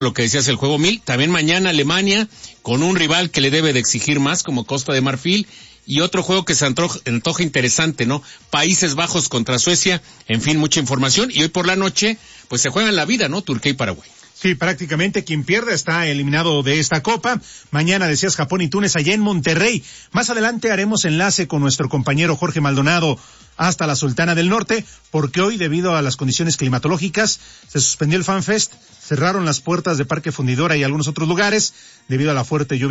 lo que decías, el juego 1000. También mañana Alemania, con un rival que le debe de exigir más, como Costa de Marfil, y otro juego que se antoja interesante, ¿no? Países Bajos contra Suecia, en fin, mucha información. Y hoy por la noche, pues se juegan la vida, ¿no? Turquía y Paraguay. Sí, prácticamente quien pierda está eliminado de esta Copa. Mañana decías Japón y Túnez allá en Monterrey. Más adelante haremos enlace con nuestro compañero Jorge Maldonado hasta la Sultana del Norte, porque hoy, debido a las condiciones climatológicas, se suspendió el FanFest, cerraron las puertas de Parque Fundidora y algunos otros lugares debido a la fuerte lluvia